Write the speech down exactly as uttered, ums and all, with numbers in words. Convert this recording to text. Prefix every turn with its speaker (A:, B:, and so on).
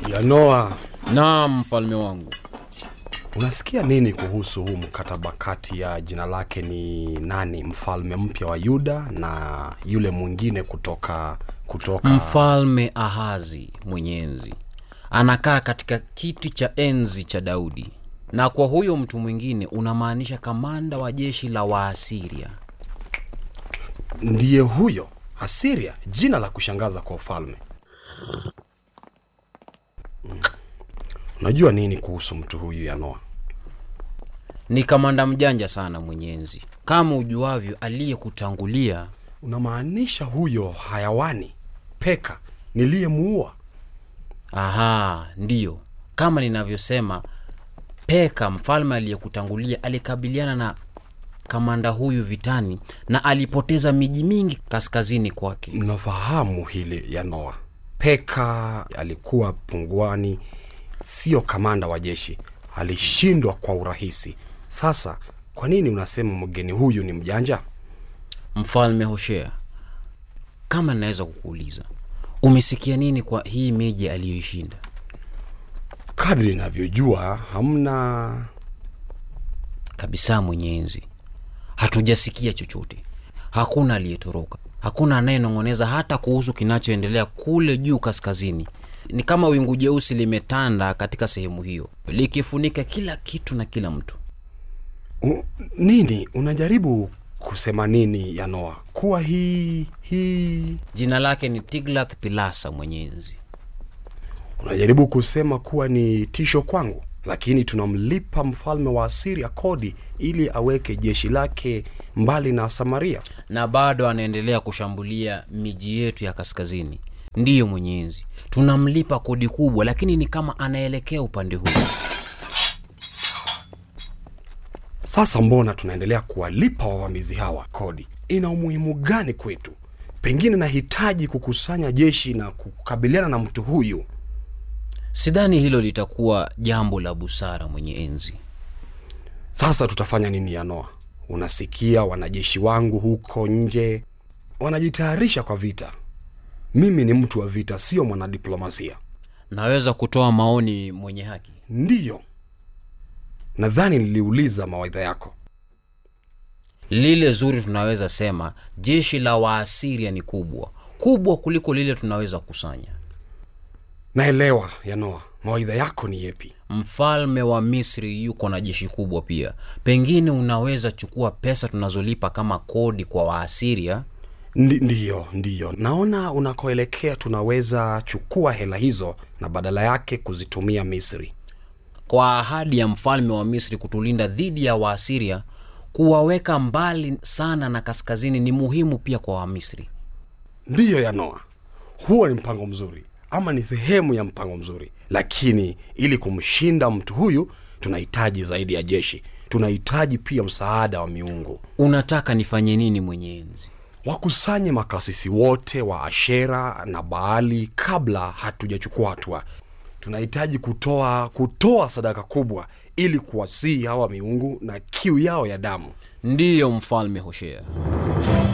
A: Yanoa.
B: Naam, mfalme wangu.
A: Unasikia nini kuhusu huu mkataba kati ya jina lake ni nani, mfalme mpya wa Yuda na yule mwingine kutoka kutoka
B: Mfalme Ahazi mwenyenzi anakaa katika kiti cha enzi cha Daudi, na kwa huyo mtu mwingine unamaanisha kamanda wa jeshi la Waasiria.
A: Ndiye huyo Asiria, jina la kushangaza kwa ufalme. Unajua nini kuhusu mtu huyu Yanoa?
B: Ni kamanda mjanja sana mwenyenzi, kama ujuavyo aliyekutangulia.
A: Unamaanisha huyo hayawani Peka niliyemuua?
B: Aha, ndiyo. Kama ninavyosema, Peka mfalme aliyekutangulia alikabiliana na kamanda huyu vitani na alipoteza miji mingi kaskazini kwake.
A: Mnafahamu hili Yanoa. Peka alikuwa pungwani, sio kamanda wa jeshi. Alishindwa kwa urahisi. Sasa kwa nini unasema mgeni huyu ni mjanja?
B: Mfalme Hoshea, kama naweza kukuuliza, umesikia nini kwa hii miji aliyoishinda?
A: Kadri ninavyojua hamna
B: kabisa mwenyenzi. Hatujasikia chochote. Hakuna aliyetoroka. Hakuna anayenong'oneza hata kuhusu kinachoendelea kule juu kaskazini. Ni kama wingu jeusi limetanda katika sehemu hiyo, likifunika kila kitu na kila mtu.
A: U, nini unajaribu kusema nini Yanoa? Kuwa hii hii
B: jina lake ni Tiglath-Pilesa mwenyenzi.
A: Unajaribu kusema kuwa ni tisho kwangu, lakini tunamlipa mfalme wa Asiria kodi ili aweke jeshi lake mbali na Samaria,
B: na bado anaendelea kushambulia miji yetu ya kaskazini. Ndiyo mwenyenzi, tunamlipa kodi kubwa, lakini ni kama anaelekea upande huu.
A: Sasa mbona tunaendelea kuwalipa wavamizi hawa kodi? Ina umuhimu gani kwetu? Pengine nahitaji kukusanya jeshi na kukabiliana na mtu huyu.
B: Sidhani hilo litakuwa jambo la busara mwenye enzi.
A: Sasa tutafanya nini Yanoa? Unasikia wanajeshi wangu huko nje wanajitayarisha kwa vita. Mimi ni mtu wa vita, sio mwanadiplomasia.
B: Naweza kutoa maoni mwenye haki?
A: Ndiyo. Nadhani niliuliza mawaidha yako.
B: Lile zuri tunaweza sema, jeshi la Waasiria ni kubwa, kubwa kuliko lile tunaweza kusanya.
A: Naelewa Yanoa, mawaidha yako ni yepi?
B: Mfalme wa Misri yuko na jeshi kubwa pia. Pengine unaweza chukua pesa tunazolipa kama kodi kwa Waasiria.
A: Ndi, ndiyo, ndiyo. Naona unakoelekea tunaweza chukua hela hizo na badala yake kuzitumia Misri.
B: Kwa ahadi ya mfalme wa Misri kutulinda dhidi ya Waasiria, kuwaweka mbali sana na kaskazini ni muhimu pia kwa Wamisri.
A: Ndiyo Yanoa, huo ni mpango mzuri, ama ni sehemu ya mpango mzuri. Lakini ili kumshinda mtu huyu tunahitaji zaidi ya jeshi. Tunahitaji pia msaada wa miungu.
B: Unataka nifanye nini mwenye enzi?
A: Wakusanye makasisi wote wa Ashera na Baali kabla hatujachukua hatua. Tunahitaji kutoa kutoa sadaka kubwa ili kuwasihi hawa miungu na kiu yao ya damu.
B: Ndiyo mfalme Hoshea.